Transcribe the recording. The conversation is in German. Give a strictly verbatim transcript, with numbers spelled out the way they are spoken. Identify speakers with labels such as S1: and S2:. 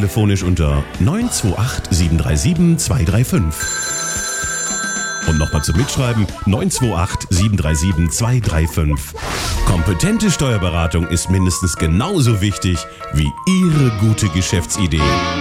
S1: telefonisch unter neun zwei acht sieben drei sieben zwei drei fünf. Und nochmal zum Mitschreiben neun zwei acht sieben drei sieben zwei drei fünf. Kompetente Steuerberatung ist mindestens genauso wichtig wie Ihre gute Geschäftsidee.